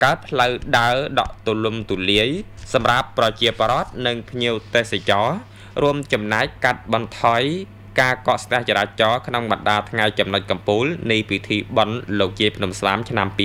កើតផ្លូវដើរដកទូលំទូលាយសម្រាប់ប្រជាពលរដ្ឋនិងភ្ញៀវទេសចររួមចំណែកកាត់បន្ថយការកកស្ទះចរាចរណ៍ក្នុងបណ្ដាថ្ងៃចំណុចកំពូលនៃពិធីបុណ្យលោកយាយភ្នំស្វាមឆ្នាំ2026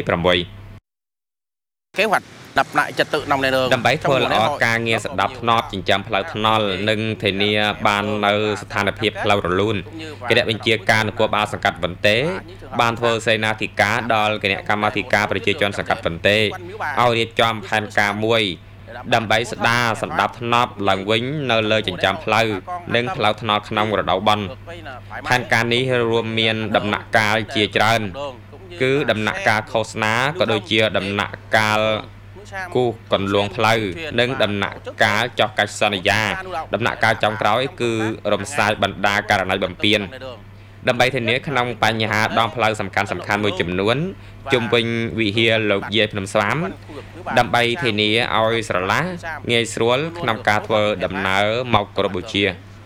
kế hoạch đập lại trật tự lòng lề đường ដើម្បីធ្វើល្អការងារស្ដាប់ធ្នាប់ចិញ្ចឹមផ្លូវថ្នល់និងធានាបាននៅស្ថានភាពផ្លូវរលូនគណៈបញ្ជាការនគរបាលសង្កាត់បន្ទេបានធ្វើសេនាធិការដល់គណៈកម្មាធិការប្រជាជនសង្កាត់បន្ទេឲ្យរៀបចំផែនការមួយដើម្បីស្ដារសណ្ដាប់ធ្នាប់ឡើងវិញនៅលើចិញ្ចើមផ្លូវនិងផ្លូវថ្នល់ក្នុងរដូវបុណ្យផែនការនេះរួមមានដំណាក់កាលជាច្រើនគឺដំណាក់កាលឃោសនាក៏ដូចជាដំណាក់កាលគូកន្លងផ្លូវនិងដំណាក់កាលចោះកាច់សន្យាដំណាក់កាលចុងក្រោយគឺរំសាយបណ្ដាករណីបំពានដើម្បីធានាក្នុងបញ្ហាដងផ្លូវសំខាន់មួយចំនួនជុំវិញវិហារលោកយាយភ្នំស្វាមដើម្បីធានាឲ្យស្រឡះងាយស្រួលក្នុងការធ្វើដំណើរមកគោរពបូជា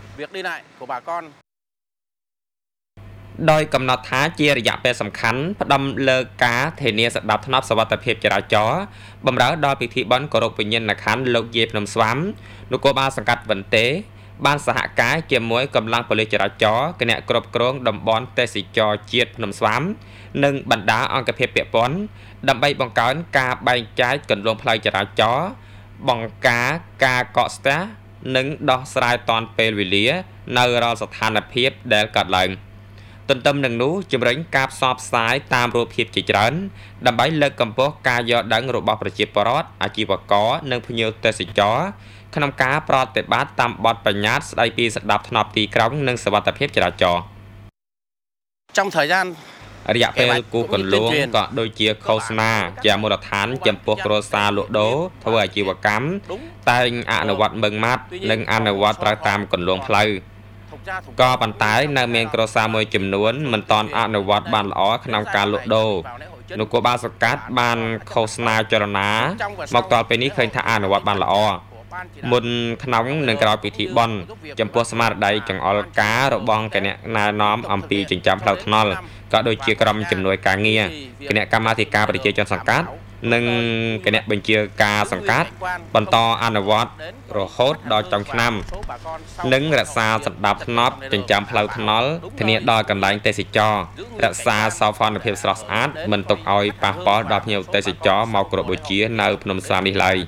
ដោយកំណត់ថាជារយៈពេលសំខាន់ផ្ដំលើការធានាសណ្ដាប់ធ្នាប់សុវត្ថិភាពចរាចរណ៍បម្រើដល់ពិធីបុណ្យគោរពវិញ្ញាណក្ខន្ធលោកយាយភ្នំស្វាមនគរបាលសង្កាត់បន្ទេបានសហការជាមួយកម្លាំងប៉ូលីសចរាចរណ៍គណៈគ្រប់គ្រងតំបន់ទេសចរជាតិភ្នំស្វាមនិងបណ្ដាអង្គភាពពាក់ព័ន្ធដើម្បីបង្កើនការបែងចែកគន្លងផ្លូវចរាចរណ៍បង្ការការកកស្ទះនិងដោះស្រាយទាន់ពេលវេលានៅរាល់ស្ថានភាពដែលកើតឡើងទន្ទឹមនឹងនោះជំរុញការផ្សព្វផ្សាយតាមរូបភាពជាច្រើនដើម្បីលើកកម្ពស់ការយល់ដឹងរបស់ប្រជាពលរដ្ឋអាជីវករនិងភ្ញៀវទេសចរក្នុងការប្រតិបត្តិតាមបទបញ្ញត្តិស្តីពីសណ្ដាប់ធ្នាប់ទីក្រុងនិងសុវត្ថិភាពចរាចរណ៍ trong thời gian រយៈពេលគូកន្លងក៏ដូចជាឃោសនាជាមូលដ្ឋានចំពោះគ្រួសារលក់ដូរធ្វើអាជីវកម្មតែងអនុវត្តម៉ឺងម៉ាត់និងអនុវត្តត្រូវតាមគន្លងផ្លូវក៏ប៉ុន្តែនៅមានគ្រួសារមួយចំនួនមិនទាន់អនុវត្តបានល្អក្នុងការលក់ដូរនគរបាលសង្កាត់បានឃោសនាចលនាមកដល់ពេលនេះឃើញថាអនុវត្តបានល្អមុនក្នុងនិងក្រោយពិធីបុណ្យចំពោះស្មារតីចង្អុលការរបស់គណៈណែនាំអំពីចិញ្ចើមផ្លូវថ្នល់ក៏ដូចជាក្រុមជំនួយការងារគណៈកម្មាធិការប្រជាជនសង្កាត់និងគណៈបញ្ជាការសង្កាត់បន្តអនុវត្តរហូតដល់ចុងឆ្នាំនិងរក្សាសណ្ដាប់ធ្នាប់ចិញ្ចើមផ្លូវថ្នល់ធានាដល់កន្លែងទេសចររក្សាសោភ័ណភាពស្រស់ស្អាតមិនទុកឲ្យប៉ះពាល់ដល់ភ្ញៀវទេសចរមកគោរពបូជានៅភ្នំស្វាមនេះឡើយ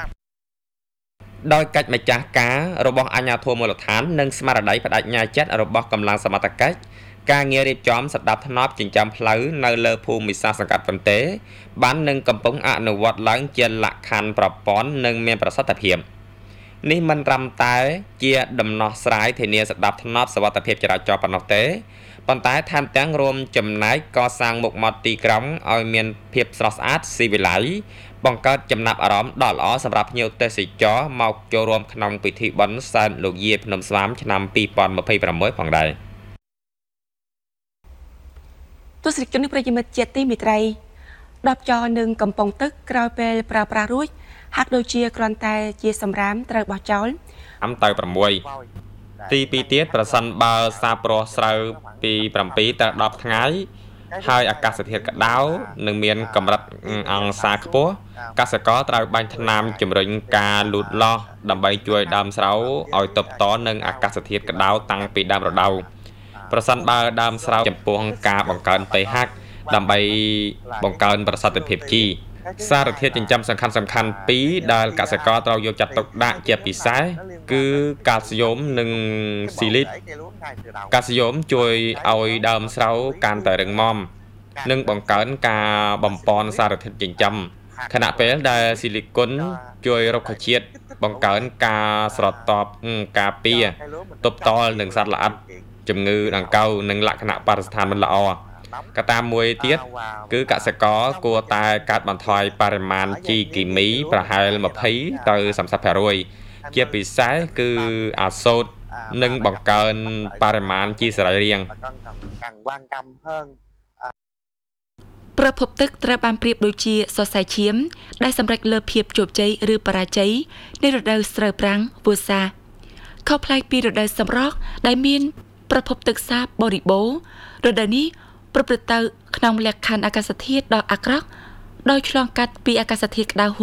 ដោយកិច្ចម្ចាស់ការរបស់អាជ្ញាធរមូលដ្ឋាននិងស្មារតីបដិញ្ញាចិត្តរបស់កម្លាំងសមត្ថកិច្ចការងាររៀបចំសណ្ដាប់ធ្នាប់ចិញ្ចើមផ្លូវនៅលើភូមិសាស្ត្រសង្កាត់បន្ទេបាននឹងកំពុងអនុវត្តឡើងជាលក្ខខណ្ឌប្រព័ន្ធនិងមានប្រសិទ្ធភាពនេះមិនត្រឹមតែជាដំណោះស្រាយធានាសណ្ដាប់ធ្នាប់សុវត្ថិភាពចរាចរណ៍ប៉ុណ្ណោះទេប៉ុន្តែថែមទាំងរួមចំណែកកសាងមុខមាត់ទីក្រុងឲ្យមានភាពស្រស់ស្អាតស៊ីវិល័យបង្កើតចំណាប់អារម្មណ៍ដ៏ល្អសម្រាប់ភ្ញៀវទេសចរមកចូលរួមក្នុងពិធីបុណ្យសែនលោកយាយភ្នំស្វាមឆ្នាំ2026ផងដែរទស្សនិកជនប្រិយមិត្តជាទីមេត្រី10ចនឹងកំប៉ុងទឹកក្រោយពេលប្រើប្រាស់រួចហាក់ដូចជាគ្រាន់តែជាសម្រាមត្រូវបោះចោលទៅ6ទី2ទៀតប្រសិនបើសាប្រោះស្រូវពី7ទៅ10ថ្ងៃហើយអាកាសធាតុក្តៅនិងមានកម្រិតអង្សាខ្ពស់កសិករត្រូវបាញ់ថ្នាំជំរុញការលូតលាស់ដើម្បីជួយដើមស្រូវឲ្យទប់ទល់នឹងអាកាសធាតុក្តៅតាំងពីដើមរដូវប្រសិនបើដើមស្រូវចំពោះការបង្កើន pH ដើម្បីបង្កើនប្រសិទ្ធភាពជីសារធាតុចិញ្ចឹមសំខាន់2ដែលកសិករត្រូវយកចិត្តទុកដាក់ជាពិសេសគឺកាល់ស្យូមនិងស៊ីលីតកាល់ស្យូមជួយឲ្យដើមស្រូវកាន់តែរឹងមាំនិងបង្កើនការបំប៉នសារធាតុចិញ្ចឹមខណៈពេលដែលស៊ីលីគុនជួយរុក្ខជាតិបង្កើនការស្រទាប់ការពារទប់ទល់នឹងសត្វល្អិតជំងឺដង្កូវនិងលក្ខណៈបរិស្ថានមិនល្អកត្តាមួយទៀតគឺកសិករគួរតែកាត់បន្ថយបរិមាណជីគីមីប្រហែល20ទៅ 30% ជាពិសេសគឺអាសូតនិងបង្កើនបរិមាណជីសរីរាង្គប្រភពទឹកត្រូវបានប្រៀបដូចជាសរសៃឈាមដែលសម្រេចលើភាពជោគជ័យឬបរាជ័យនៃរដូវស្រូវប្រាំងវស្សាខុសប្លែកពីរដូវសម្រស់ដែលមានប្រភពទឹកសាបបរិបូរណ៍រដូវនេះប្រព្រឹត្តទៅក្នុងលក្ខខណ្ឌអាកាសធាតុដ៏អាក្រក់ដោយឆ្លងកាត់ពីអាកាសធាតុក្តៅ